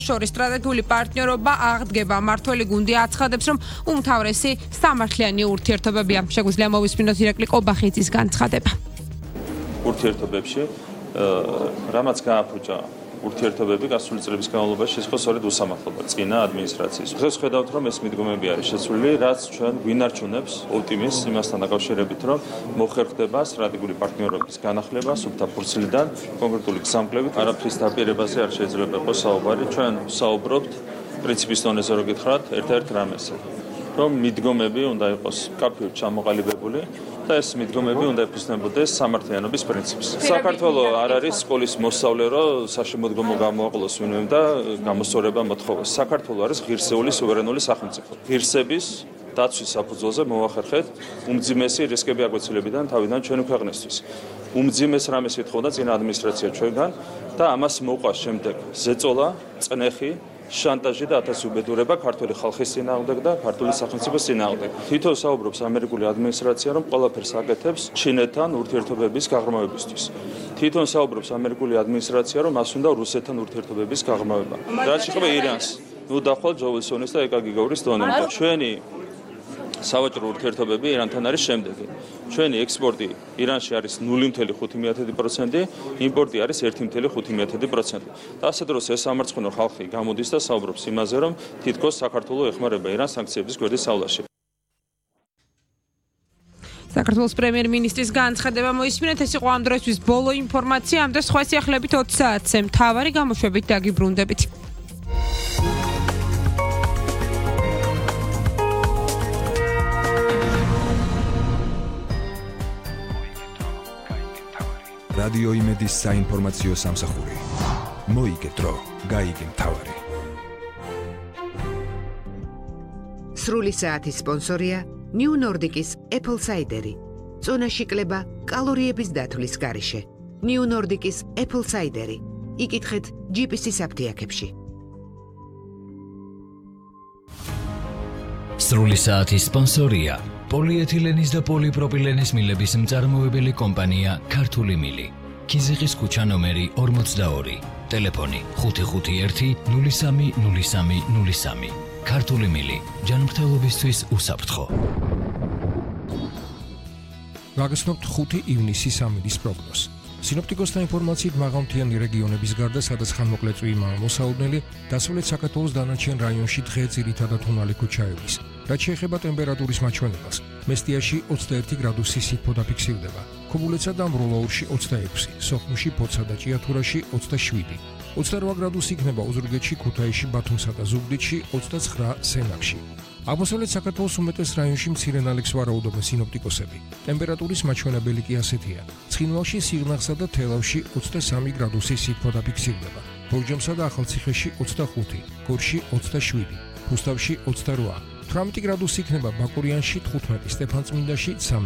შორის სტრატეგიული პარტნიორობა აღდგება. მმართველი გუნდი აცხადებს, რომ უმთავრესი სამართლიანი ურთიერთობებია. შეგვიძლია მოვისმინოთ ირაკლი ყობახიძის განცხადება. ურთიერთობებში რამაც გააფუჭა ურთიერთობები გასული წლების განმავლობაში შესხო სწორედ უსამართლობა წინა ადმინისტრაციის. დღეს ხედავთ, რომ ეს მიდგომები არის შეცვლილი, რაც ჩვენ გვინარჩუნებს ოპტიმიზმს იმასთან დაკავშირებით, რომ მოხერხდება სტრატეგიული პარტნიორობის განახლება სუფთა ფურცლიდან, კონკრეტული გზამკვლევით, არაფრის დაპირებაზე არ შეიძლება იყოს საუბარი. ჩვენ საუბრობთ პრინციპის დონეზე რო გითხრათ, ერთ-ერთ რამეზე, რომ მიდგომები უნდა იყოს კაფეოდ ჩამოყალიბებული და ეს მიდგომები უნდა ეფუძნებოდეს სამართლიანობის პრინციპს. საქართველო არ არის სკოლის მოსწავლე, რომ საშემოდგომო გამოაყოლოს ვინმემ და გამოსწორება მოთხოვოს. საქართველო არის ღირსეული სუვერენული სახელმწიფო. ღირსების დაცვის საფუძველზე მოახერხეთ უმძიმესი რისკები აგვეცილებიდან თავიდან ჩვენი ქვეყნისთვის. უმძიმეს რამეს ვითხოვდა წინა ადმინისტრაცია ჩვენგან და ამას მოყვა შემდეგ ზეწოლა, წნეხი, შანტაჟი და ათასი უბედურება ქართული ხალხის წინააღმდეგ და ქართული სახელმწიფოს წინააღმდეგ. თვითონ საუბრობს ამერიკული ადმინისტრაცია, რომ ყველაფერს აკეთებს ჩინეთთან ურთიერთობების გაღრმავებისთვის. თვითონ საუბრობს ამერიკული ადმინისტრაცია, რომ მას უნდა რუსეთთან ურთიერთობების გაღრმავება. რაც შეეხება ირანს, დაახვალ ჯო უილსონის და ეკა გიგაურის დონემდე. ჩვენი სავაჭრო ურთიერთობები ირანთან არის შემდეგი. ჩვენი ექსპორტი ირანში არის 0.5%, იმპორტი არის 1.5%. და ასეთ დროს ეს სამარცხვინო ხალხი გამოდის და საუბრობს იმაზე, რომ თითქოს საქართველოს ეხმარება ირანს სანქციების გვერდის სავლაში. საქართველოს პრემიერ-მინისტრის განცხადება მოისმინეთ, ეს იყო ამ დროისთვის ბოლო ინფორმაცია. ამ დროს სხვა სიახლეებით 20 საათზე მთავარი გამოშვებით დაგიბრუნდებით. რადიო იმედის საინფორმაციო სამსახური. მოიგეთრო, გაიგე მთავარი. სრული საათის სპონსორია New Nordic-ის Apple Cider-ი. წონაში კლება კალორიების დათვლის გარეშე. New Nordic-ის Apple Cider-ი. იკითხეთ GPS-ის აფთიაქებში. სრული საათის სპონსორია პოლიეთილენის და პოლიპროპილენის მილების მწარმოებელი კომპანია ქართული მილი. ქიზიყის ქუჩა ნომერი 42. ტელეფონი 551 03 03 03. ქართული მილი. ჯანმრთელობისთვის უსაფრთხო. გაგრძნობთ 5 ივნისის ამინდის პროგნოზს. სინოპტიკოსთა ინფორმაციით მაღალმთიანი რეგიონების გარდა, სადაც ხანმოკლეწვიიმაა მოსაოდნელი, დასავლეთ საქართველოს დანარჩენ რაიონში დღე ძირითადად უნალიქო ჩაივლის. რაც შეეხება ტემპერატურის მაჩვენებას, მესტიაში 21 გრადუსი სითბო დაფიქსირდება, ქობულეთსა და მროლაურში 26, სოხუმში, ფოთსა და ჭიათურაში 27, 28 გრადუსი იქნება ოზურგეთში, ქუთაისში, ბათუმსა და ზუგდიდში, 29 სენაკში. აღმოსავლეთ საქართველოს უმეტეს რაიონში მცირე ნალექს ვარაუდობენ სინოპტიკოსები. ტემპერატურის მაჩვენებელი კი ასეთია: ცხინვალში, სიღნაღსა და თელავში 23 გრადუსი სითბო დაფიქსირდება, ბორჯომსა და ახალციხეში 25, გორში 27, რუსთავში 28, 18 გრადუსი იქნება ბაკურიანში, 15, სტეფანწმინდაში 13.